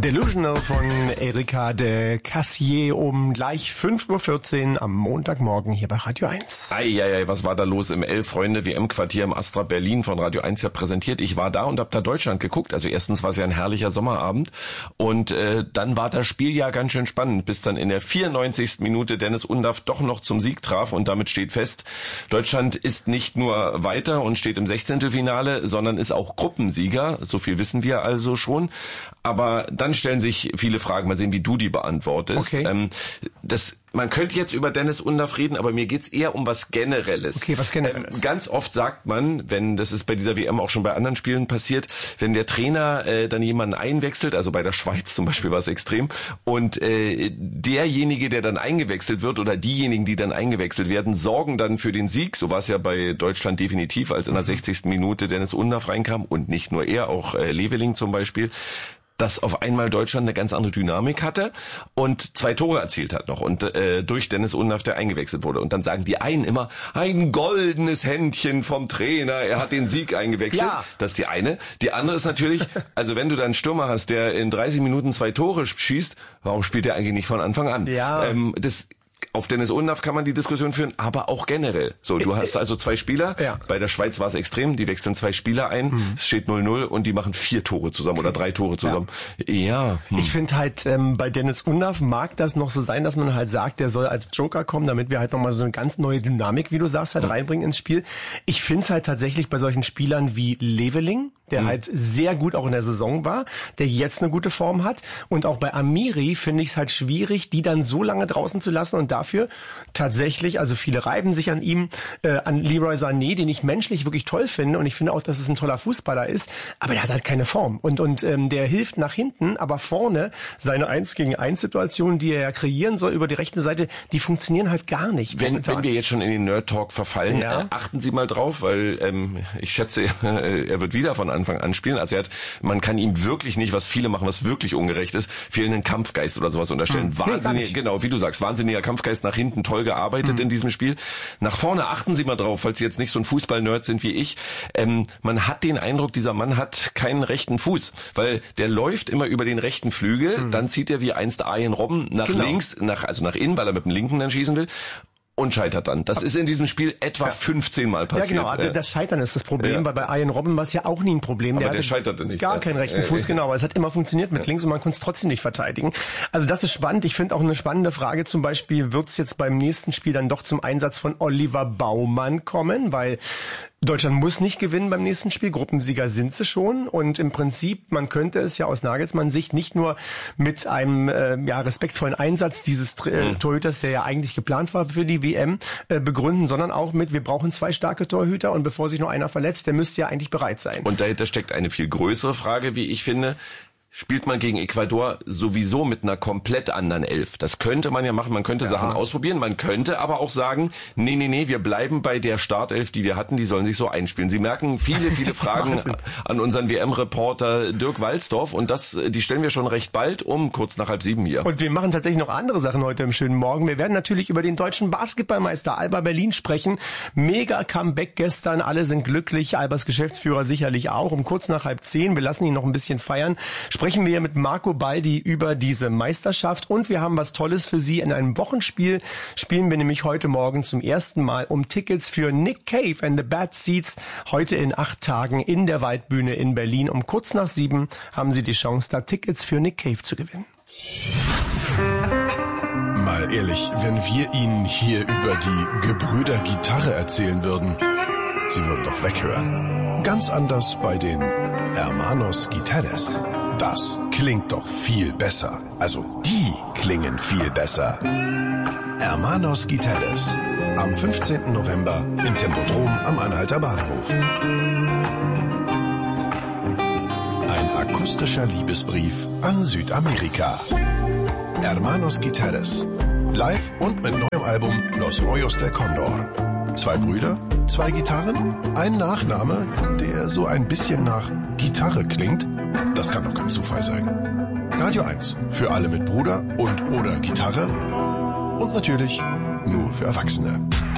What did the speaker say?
Delusional von Erika de Cassier um gleich 5.14 Uhr am Montagmorgen hier bei Radio 1. Eieiei, was war da los im Elf-Freunde WM-Quartier im Astra Berlin von Radio 1 ja präsentiert. Ich war da und hab da Deutschland geguckt. Also erstens war es ja ein herrlicher Sommerabend und dann war das Spiel ja ganz schön spannend, bis dann in der 94. Minute Dennis Undaff doch noch zum Sieg traf und damit steht fest, Deutschland ist nicht nur weiter und steht im 16. sondern ist auch Gruppensieger. So viel wissen wir also schon. Aber dann stellen sich viele Fragen. Mal sehen, wie du die beantwortest. Okay. Man könnte jetzt über Dennis Undaff reden, aber mir geht's eher um was Generelles. Okay, was Generelles. Ganz oft sagt man, das ist bei dieser WM auch schon bei anderen Spielen passiert, wenn der Trainer dann jemanden einwechselt, also bei der Schweiz zum Beispiel war es extrem, und derjenige, der dann eingewechselt wird oder diejenigen, die dann eingewechselt werden, sorgen dann für den Sieg. So war es ja bei Deutschland definitiv, als in der 60. Minute Dennis Undaff reinkam und nicht nur er, auch Leveling zum Beispiel, dass auf einmal Deutschland eine ganz andere Dynamik hatte und 2 Tore erzielt hat noch und durch Dennis Undaff, der eingewechselt wurde. Und dann sagen die einen immer, ein goldenes Händchen vom Trainer, er hat den Sieg eingewechselt. Ja. Das ist die eine. Die andere ist natürlich, also wenn du da einen Stürmer hast, der in 30 Minuten 2 Tore schießt, warum spielt er eigentlich nicht von Anfang an? Ja. Auf Dennis Undaff kann man die Diskussion führen, aber auch generell. So, du hast also 2 Spieler. Ja. Bei der Schweiz war es extrem. Die wechseln 2 Spieler ein. Es steht 0-0 und die machen 4 Tore zusammen oder 3 Tore zusammen. Ja. Ich finde halt, bei Dennis Undaff mag das noch so sein, dass man halt sagt, der soll als Joker kommen, damit wir halt nochmal so eine ganz neue Dynamik, wie du sagst, halt reinbringen ins Spiel. Ich finde es halt tatsächlich bei solchen Spielern wie Leveling, der halt sehr gut auch in der Saison war, der jetzt eine gute Form hat. Und auch bei Amiri finde ich es halt schwierig, die dann so lange draußen zu lassen und dafür tatsächlich, also viele reiben sich an ihm, an Leroy Sané, den ich menschlich wirklich toll finde und ich finde auch, dass es ein toller Fußballer ist, aber der hat halt keine Form und der hilft nach hinten, aber vorne seine 1-gegen-1-Situationen, die er ja kreieren soll über die rechte Seite, die funktionieren halt gar nicht. Wenn wir jetzt schon in den Nerd-Talk verfallen, achten Sie mal drauf, weil ich schätze, er wird wieder von Anfang an spielen. Also man kann ihm wirklich nicht, was viele machen, was wirklich ungerecht ist, fehlenden Kampfgeist oder sowas unterstellen. Wahnsinnig, genau, wie du sagst, wahnsinniger Kampfgeist nach hinten, toll gearbeitet in diesem Spiel. Nach vorne achten Sie mal drauf, falls Sie jetzt nicht so ein Fußball-Nerd sind wie ich. Man hat den Eindruck, dieser Mann hat keinen rechten Fuß, weil der läuft immer über den rechten Flügel, dann zieht er wie einst Arjen Robben nach links, nach innen, weil er mit dem linken dann schießen will. Und scheitert dann. Das ist in diesem Spiel etwa 15 Mal passiert. Ja, genau. Das Scheitern ist das Problem, weil bei Arjen Robben war es ja auch nie ein Problem. Aber der scheiterte nicht. Gar keinen rechten Fuß, genau. Aber es hat immer funktioniert mit links und man konnte es trotzdem nicht verteidigen. Also das ist spannend. Ich finde auch eine spannende Frage zum Beispiel, wird es jetzt beim nächsten Spiel dann doch zum Einsatz von Oliver Baumann kommen? Weil Deutschland muss nicht gewinnen beim nächsten Spiel. Gruppensieger sind sie schon. Und im Prinzip, man könnte es ja aus Nagelsmanns Sicht nicht nur mit einem respektvollen Einsatz dieses Torhüters, der ja eigentlich geplant war für die WM, begründen, sondern auch mit, wir brauchen 2 starke Torhüter und bevor sich noch einer verletzt, der müsste ja eigentlich bereit sein. Und dahinter steckt eine viel größere Frage, wie ich finde. Spielt man gegen Ecuador sowieso mit einer komplett anderen Elf. Das könnte man ja machen, man könnte Sachen ausprobieren, man könnte aber auch sagen, nee, wir bleiben bei der Startelf, die wir hatten, die sollen sich so einspielen. Sie merken viele Fragen an unseren WM-Reporter Dirk Walzdorf und die stellen wir schon recht bald kurz nach 6:30 hier. Und wir machen tatsächlich noch andere Sachen heute im schönen Morgen. Wir werden natürlich über den deutschen Basketballmeister Alba Berlin sprechen. Mega Comeback gestern, alle sind glücklich, Albas Geschäftsführer sicherlich auch. Kurz nach 9:30, wir lassen ihn noch ein bisschen feiern, sprechen wir mit Marco Baldi über diese Meisterschaft und wir haben was Tolles für Sie. In einem Wochenspiel spielen wir nämlich heute Morgen zum ersten Mal um Tickets für Nick Cave and the Bad Seeds heute in 8 Tagen in der Waldbühne in Berlin. Kurz nach 7 haben Sie die Chance, da Tickets für Nick Cave zu gewinnen. Mal ehrlich, wenn wir Ihnen hier über die Gebrüder Gitarre erzählen würden, Sie würden doch weghören. Ganz anders bei den Hermanos Guitars. Das klingt doch viel besser. Also, die klingen viel besser. Hermanos Guitars. Am 15. November im Tempodrom am Anhalter Bahnhof. Ein akustischer Liebesbrief an Südamerika. Hermanos Guitars. Live und mit neuem Album Los Rollos del Condor. 2 Brüder, 2 Gitarren, ein Nachname, der so ein bisschen nach Gitarre klingt. Das kann doch kein Zufall sein. Radio 1 für alle mit Bruder und oder Gitarre und natürlich nur für Erwachsene.